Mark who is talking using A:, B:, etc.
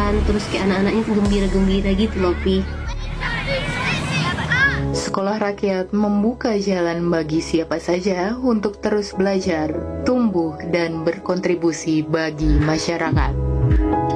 A: jalan, terus kayak anak-anaknya tuh gembira-gembira gitu loh, Pi.
B: Sekolah rakyat membuka jalan bagi siapa saja untuk terus belajar, tumbuh, dan berkontribusi bagi masyarakat.